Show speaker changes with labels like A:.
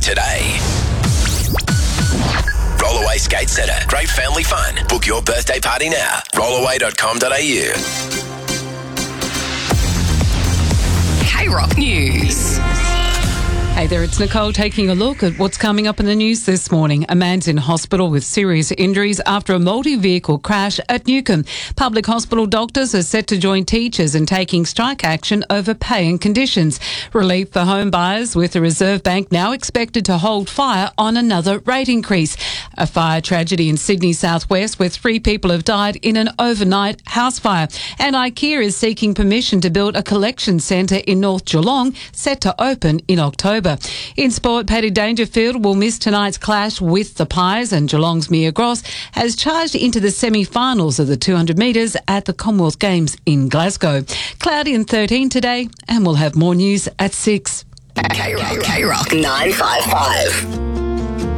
A: today. Rollaway Skate Centre. Great family fun. Book your birthday party now. Rollaway.com.au.
B: K-Rock News.
C: Hey there, it's Nicole taking a look at what's coming up in the news this morning. A man's in hospital with serious injuries after a multi-vehicle crash at Newcombe. Public hospital doctors are set to join teachers in taking strike action over pay and conditions. Relief for home buyers, with the Reserve Bank now expected to hold fire on another rate increase. A fire tragedy in Sydney southwest where 3 people have died in an overnight house fire. And IKEA is seeking permission to build a collection centre in North Geelong, set to open in October. In sport, Paddy Dangerfield will miss tonight's clash with the Pies, and Geelong's Mia Gross has charged into the semi-finals of the 200 metres at the Commonwealth Games in Glasgow. Cloudy and 13 today, and we'll have more news at 6.
B: K-Rock 955.